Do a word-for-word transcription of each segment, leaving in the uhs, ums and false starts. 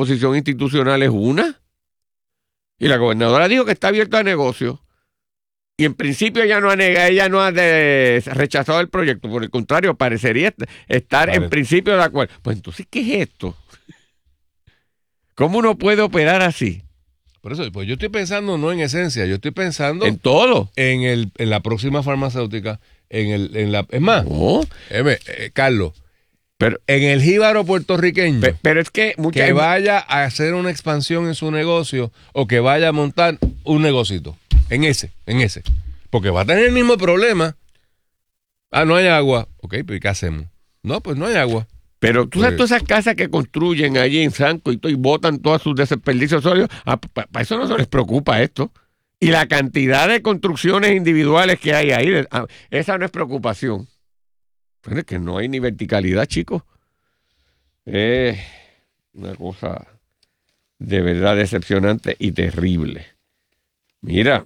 disposición institucional es una. Y la gobernadora dijo que está abierta a negocios. Y en principio ella no ha negado, ella no ha de, rechazado el proyecto. Por el contrario, parecería estar vale. en principio de acuerdo. Pues entonces, ¿qué es esto? ¿Cómo uno puede operar así? Por eso, pues yo estoy pensando no en esencia, yo estoy pensando en todo. En el en la próxima farmacéutica, en el en la es más, no. eh, eh, Carlos, pero en el jíbaro puertorriqueño, pero, pero es que mucha que vaya a hacer una expansión en su negocio o que vaya a montar un negocito, en ese, en ese, porque va a tener el mismo problema. Ah, no hay agua. Ok, pues ¿qué hacemos? No, pues no hay agua. Pero tú sabes todas esas casas que construyen allí en Sanco y, y botan todos sus desperdicios sólidos, ah, para pa eso no se les preocupa esto. Y la cantidad de construcciones individuales que hay ahí, ah, esa no es preocupación. Pero es que no hay ni verticalidad, chicos. Es una cosa de verdad decepcionante y terrible. Mira,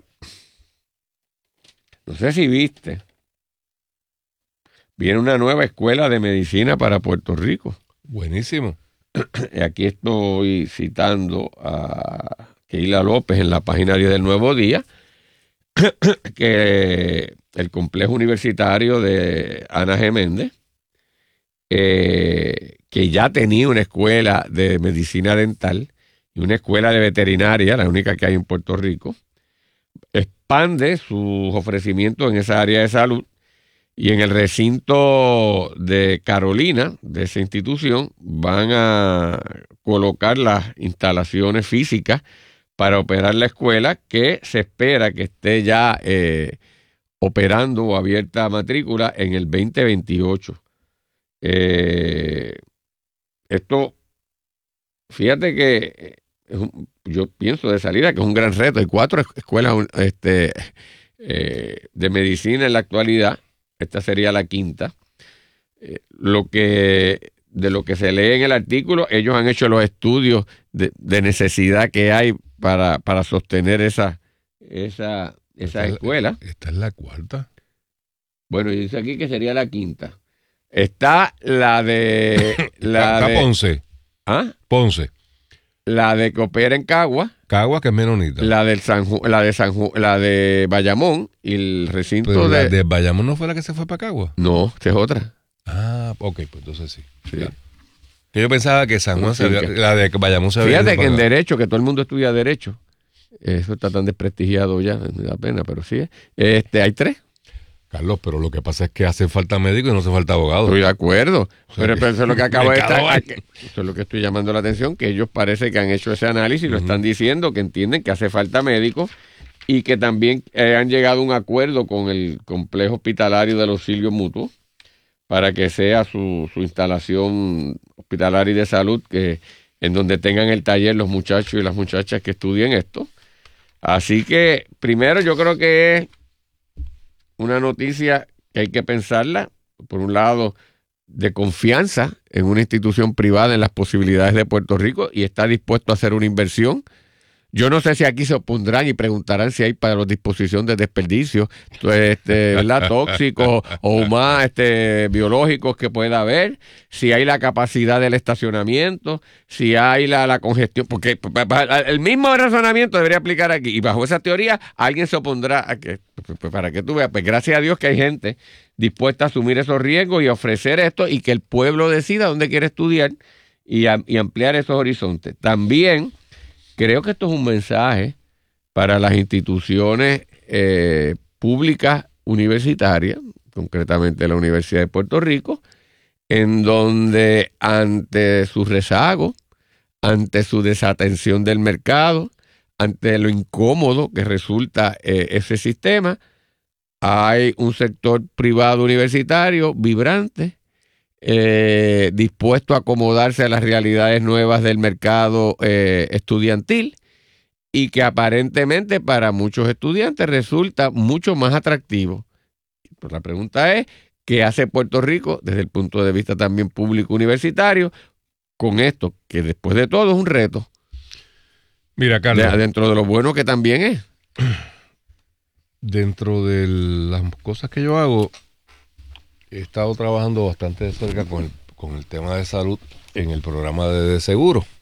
no sé si viste. Viene una nueva escuela de medicina para Puerto Rico. Buenísimo. Aquí estoy citando a Keila López en la página diez del Nuevo Día, que el complejo universitario de Ana G. Méndez, eh, que ya tenía una escuela de medicina dental y una escuela de veterinaria, la única que hay en Puerto Rico, expande sus ofrecimientos en esa área de salud. Y en el recinto de Carolina, de esa institución, van a colocar las instalaciones físicas para operar la escuela, que se espera que esté ya eh, operando o abierta a matrícula en el veinte veintiocho. Eh, esto, fíjate que es un, yo pienso de salida que es un gran reto. Hay cuatro escuelas este, eh, de medicina en la actualidad. Esta sería la quinta. Eh, lo que, de lo que se lee en el artículo, ellos han hecho los estudios de, de necesidad que hay para, para sostener esa, esa, esa esta escuela. Es, esta es la cuarta. Bueno, y dice aquí que sería la quinta. Está la de... la está de, Ponce. ¿Ah? Ponce. La de que opera en Cagua. Cagua, que es menonita. La del San Ju, la de San Ju, la de Bayamón y el recinto Pero de... la de Bayamón no fue la que se fue para Cagua. No, esta es otra. Ah, ok, pues entonces sí. Sí. Ya. Que yo pensaba que San Juan, sí, se había, que, la de Bayamón se había... Fíjate que en Derecho, que todo el mundo estudia Derecho, eso está tan desprestigiado ya, me da pena, pero sí. Este, hay tres. Carlos, pero lo que pasa es que hace falta médico y no hace falta abogado. Estoy de acuerdo. O sea, pero, que, pero eso es lo que acabo de estar. Que, eso es lo que estoy llamando la atención, que ellos parece que han hecho ese análisis y uh-huh. lo están diciendo, que entienden que hace falta médicos y que también eh, han llegado a un acuerdo con el complejo hospitalario del auxilio mutuo para que sea su, su instalación hospitalaria y de salud, que en donde tengan el taller los muchachos y las muchachas que estudien esto. Así que, primero, yo creo que es una noticia que hay que pensarla, por un lado, de confianza en una institución privada en las posibilidades de Puerto Rico y está dispuesto a hacer una inversión. Yo no sé si aquí se opondrán y preguntarán si hay para la disposición de desperdicios, este, ¿verdad? tóxicos o más este, biológicos que pueda haber, si hay la capacidad del estacionamiento, si hay la, la congestión, porque el mismo razonamiento debería aplicar aquí. Y bajo esa teoría, alguien se opondrá a que, pues, para que tú veas, pues gracias a Dios que hay gente dispuesta a asumir esos riesgos y a ofrecer esto y que el pueblo decida dónde quiere estudiar y, a, y ampliar esos horizontes. También creo que esto es un mensaje para las instituciones eh, públicas universitarias, concretamente la Universidad de Puerto Rico, en donde ante su rezago, ante su desatención del mercado, ante lo incómodo que resulta eh, ese sistema, hay un sector privado universitario vibrante, Eh, dispuesto a acomodarse a las realidades nuevas del mercado eh, estudiantil y que aparentemente para muchos estudiantes resulta mucho más atractivo. Pues la pregunta es, ¿qué hace Puerto Rico desde el punto de vista también público universitario con esto, que después de todo es un reto? Mira, Carlos, de, dentro de lo bueno que también es. Dentro de las cosas que yo hago, he estado trabajando bastante de cerca con el, con el tema de salud en el programa de, de seguro.